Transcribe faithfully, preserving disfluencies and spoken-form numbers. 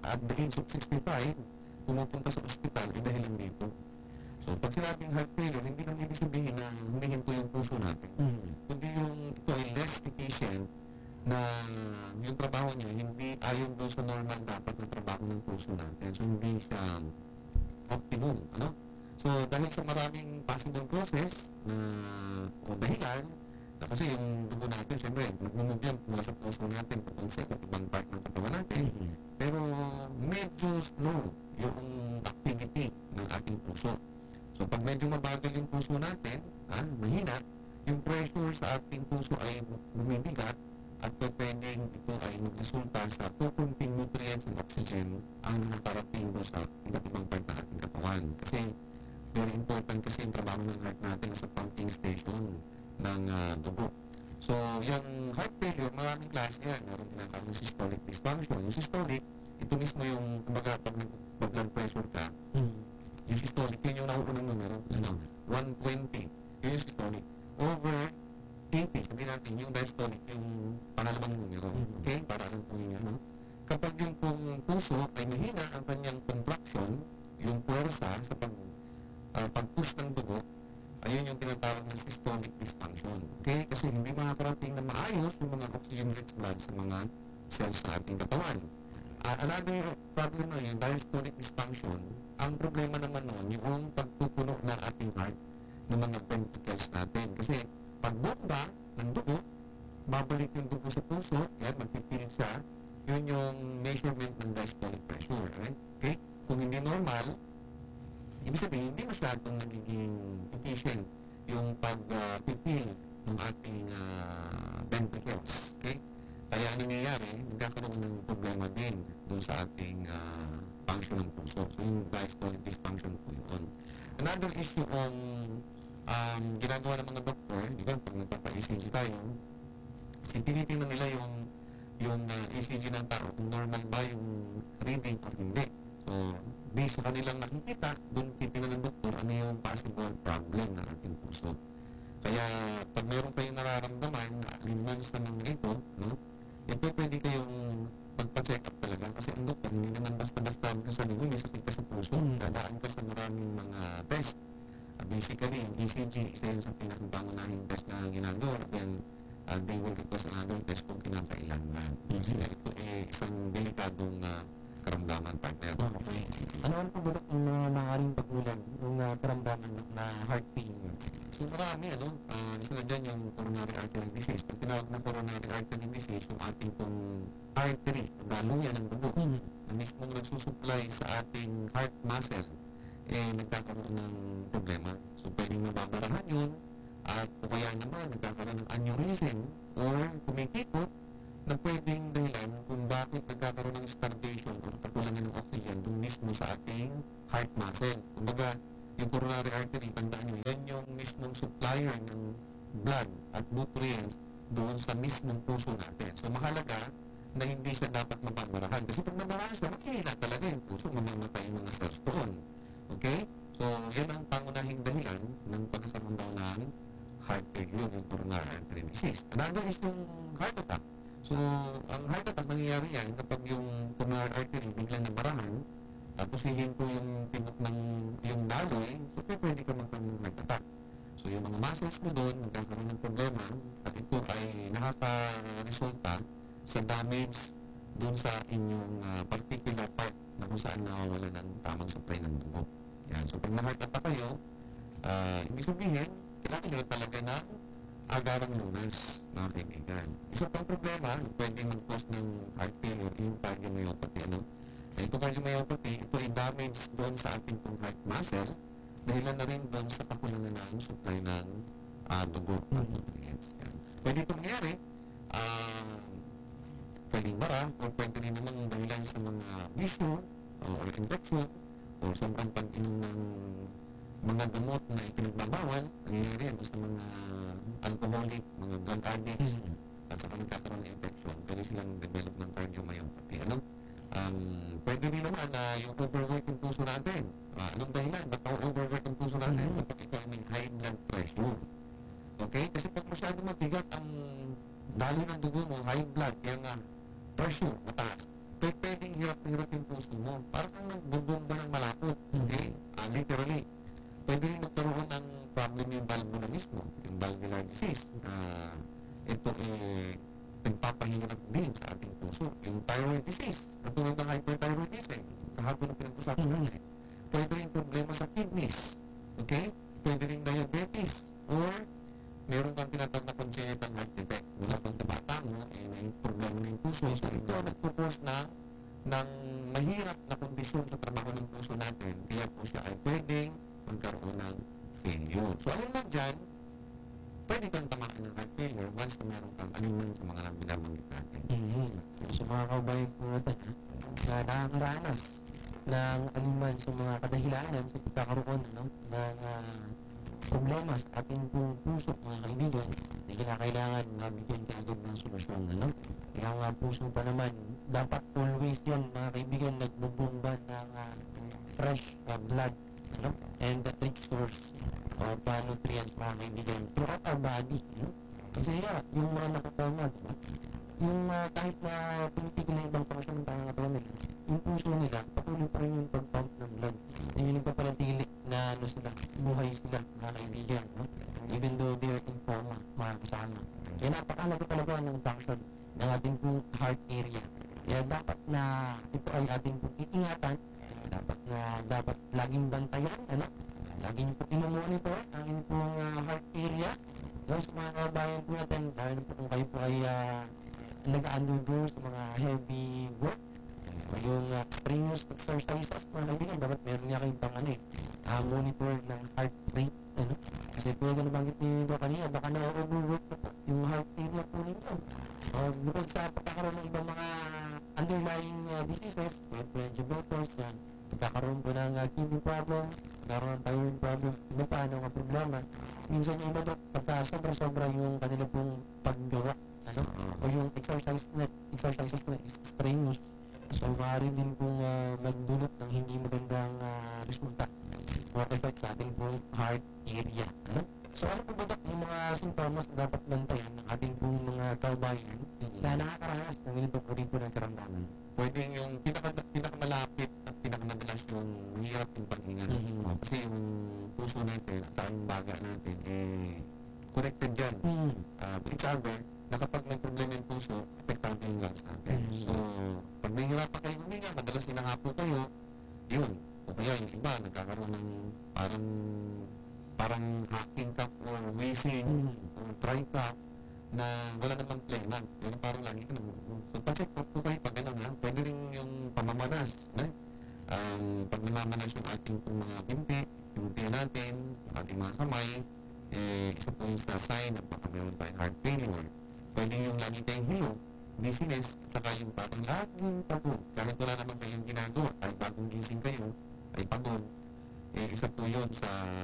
at the age of sixty-five, pumupunta sa ospital, ay dahilan dito. So, pag sinabing heart failure, hindi naman ibig sabihin na humihinto yung puso natin. Mm. Kundi yung ito ay less efficient na yung trabaho niya hindi ayon doon sa normal dapat na trabaho ng puso natin. So, hindi siya optimum. Ano? So, dahil sa maraming possible causes na o dahilan, na kasi yung dugo natin, syempre, nagmumove yan mula sa puso natin papunta sa iba't ibang part ng katawan natin. Mm-hmm. Pero medyo slow yung activity ng ating puso. So, pag medyo mabagal yung puso natin, ah, mahina, yung pressure sa ating puso ay bumibigat at pwedeng ito ay magresulta sa pupunting nutrients and oxygen ang nakarating doon sa iba't ibang part ng ating katawan. Kasi very important kasi yung trabaho ng heart natin sa pumping station ng uh, dugo. So, yung heart failure, maraming klase yan. Meron tinatawag ng systolic dysfunction. Yung systolic, ito mismo yung kumbaga pag nag-blood pressure ka, Mm. yung systolic, yun yung nauunang numero. Ano? one twenty. Yun yung systolic. Over eighty, sabihin natin, yung diastolic, yung pangalawang numero. Okay? Para alam po yun. Ano? Kapag yung pong puso ay mahina ang kanyang contraction, yung puwersa sa pag, uh, pag-push ng dugo, ayun yung tinatawag na systolic dysfunction. Okay? Kasi hindi makakarating na maayos yung mga oxygen-rich blood sa mga cells na ating katawan. Uh, another problem na yung diastolic dysfunction, ang problema naman nun, yung pagpupuno ng ating heart ng mga ventricles natin. Kasi pag bomba ng dugo, babalik yung dugo sa puso, yan, magpipil siya, yun yung measurement ng diastolic pressure. Right? Okay? Kung hindi normal, ibig sabihin, hindi masyadong nagiging efficient yung pag-pipil uh, ng ating uh, ventricles. Okay? Kaya ang nangyayari, nagkakaroon ng problema din doon sa ating uh, function ng puso. So, yung diastolic dysfunction po yun. Another issue on um, ginagawa ng mga doktor, di ba, pag nagpapa-E C G tayo, kasi tinitingnan nila yung yung uh, E C G ng tao, kung normal ba yung reading or hindi. So, based sa kanilang nakikita, doon titingnan ng doktor ano yung possible problem ng ating puso. Kaya, pag meron kayong nararamdaman na alinman sa mga ito, no, ito pwede kayong magpa-check up talaga. Kasi ang doktor, hindi naman basta-basta magkasabi mo, may sakit ka sa puso. Dadaan ka sa maraming mga test. Uh, basically, yung E C G, isa yun sa pinakabangunahing test na ginagawa. Then, uh, they will request another test kung kinakailangan. Kasi ito eh, isang delikadong uh, karamdaman, partner. Okay. Ano ang pagbutok ng mga maaaring pagmulan ng uh, karamdaman na heart failure? So marami, ano, uh, isa na dyan yung coronary artery disease. Pag tinawag na coronary artery disease, yung ating pong artery, daluyan ng dugo, Mm-hmm. na mismong nagsusupply sa ating heart muscle, eh, nagkakaroon ng problema. So pwedeng mababarahan yun, at o kaya naman nagkakaroon ng aneurysm, or kumikipot, na pwedeng dahilan kung bakit nagkakaroon ng starvation o kakulangan ng oxygen doon mismo sa ating heart muscle. Kumbaga, yung coronary artery, tandaan nyo, yan yung mismong supplier ng blood at nutrients doon sa mismong puso natin. So, mahalaga na hindi siya dapat mababarahan. Kasi pag nabarahan siya, makihina talaga yung puso, mamamatay yung mga cells doon. Okay? So, yan ang pangunahing dahilan ng pagkakaroon daw ng heart failure, yung coronary artery disease. Another is yung heart attack. So, ang heart attack nangyayari yan kapag yung coronary artery biglang nabarahan, tapos hihinto yung tibok ng yung daloy, so pwede ka magkaroon ng heart attack. So, yung mga muscles mo doon, magkakaroon ng problema, at ito ay nakaka-resulta sa damage doon sa inyong uh, particular part na kung saan nawawala ng tamang supply ng dugo. Yan. So, pag na-heart attack kayo, uh, ibig sabihin, kailangan nyo talaga na agarang lunas, mga kaibigan. Isa pang problema, pwede mag-cause ng heart failure, yung cardiomyopathy. Ano? Ito cardiomyopathy, ito ay damage doon sa ating pong heart muscle, dahilan na rin doon sa kakulangan ng supply ng uh, dugo at nutrients. Yan. Pwede itong nangyari, uh, pwedeng bara, o pwede rin naman dahilan sa mga bisyo, or infection, o sobrang pag-inom ng mga gamot na ipinagbabawal, nangyayari yan sa mga alcoholic, mga drug addicts, mm-hmm. at saka nagkakaroon ng infection, pwede silang develop ng cardiomyopathy. Ano? Um, pwede rin naman na yung overwork yung puso natin. Uh, anong dahilan? Ba't ako overwork yung puso natin? Mm-hmm. Kapag ikaw may high blood pressure. Okay? Kasi pag masyadong mabigat ang daloy ng dugo mo, high blood, kaya nga pressure, mataas. pe puwedeng hirap na hirap yung puso mo. Parang kang nagbubomba ng malapot, okay? Ah, literally. Puwede rin magkaroon ng problem yung valve mo na mismo, yung valvular disease na ito, eh, nagpapahirap din sa ating puso. Yung thyroid disease, katulad ng hyperthyroidism, kahapon na pinag-usapan Mhm. natin. Puwede rin problema sa kidneys, okay? Puwede rin diabetes, or meron kang tinatawag na congenital heart defect. Mula pang kabata mo, eh, may problema ng puso. So, ito ang nagpo-cause na ng mahirap na kondisyon sa trabaho ng puso natin. Kaya po siya ay pwedeng magkaroon ng failure. So, alin man dyan, pwede kang tamaan ng heart failure once na meron kang anuman sa mga binabanggit natin. Mhm. Sa mga kabayan po natin, ha, na nakakaranas ng anuman sa mga kadahilanan sa pagkakaroon ano, ng ah, problema sa ating pong puso, mga kaibigan, na kinakailangan mabigyan kaagad ng solusyon. Ano? Kaya nga puso pa naman, dapat always yan, mga kaibigan, nagbubomba ng ah, fresh ah, blood ano? And the rich source of uh, nutrients, mga kaibigan, throughout our body. Ano? Kasi yeah, yung mga nakakama, diba? Yung uh, kahit na pinitigil na ibang function ng pangangatawan nila, yung puso nila, patuloy pa rin yung pag-pump ng blood. Yan yung nagpapanatili na ano sila, buhay sila, mga kaibigan. No? Even though they're in coma, mga kasama. Kaya napakalaga talaga ng function ng ating pong heart area. Kaya dapat na ito ay ating pong iingatan, dapat na dapat laging bantayan, ano? Laging po ino-monitor ang inyong pong uh, heart area. Yung sa mga kabayan po natin, dahil po kung kayo po ay uh, nag-undergo sa mga heavy work, o yung uh, strenuous exercises, mga kaibigan, dapat meron nga kayong pang ano eh, uh, monitor ng heart rate, ano? Kasi po yung nabanggit niyo kanina, baka na-overwork na po yung heart area po ninyo. Uh, bukod sa pagkakaroon ng ibang mga underlying uh, diseases, like diabetes, yan, pagkakaroon po ng uh, kidney problem, pagkakaroon ng thyroid problem, iba pa, ano nga problema. Minsan yung iba doon, pagka sobra-sobra yung kanila pong paggawa, ano, o yung exercise na, exercises na is strenuous. So, maaari din pong uh, magdulot ng hindi magandang uh, resulta or effect sa ating pong heart area. Ano? So, ano po ba Dok, yung mga sintomas na dapat bantayan ng ating pong mga kaubayan na nakakaranas ng ganito po rin po ng karamdaman? Pwede yung pinaka, pinakamalapit at pinakamadalas yung hirap yung paghinga. Mhm. Uh, kasi yung puso natin at ang baga natin, eh, connected dyan. Hmm. Uh, each other, na kapag may problema yung puso, apektado yung lungs natin. Mhm. So, pag nahihirapan kayo huminga, madalas hinahapo kayo, yun. O kaya yung iba, nagkakaroon ng parang parang hacking cup or wheezing Mhm. or dry cup na wala namang plema. Pero parang lagi ka naman. So, pansin po po kayo pag gano'n ha, pwede rin yung pamamanas. Ne? Um, pag namamanas yung ating pong mga binti, yung tiyan natin, ating mga kamay, eh, isa po yung sa sign na baka meron tayong heart failure. Pwede yung lagi tayong hilo, dizziness, at saka yung parang laging pagod. Kahit wala naman kayong ginagawa, kahit bagong gising kayo, ay pagod. Eh, isa po yun sa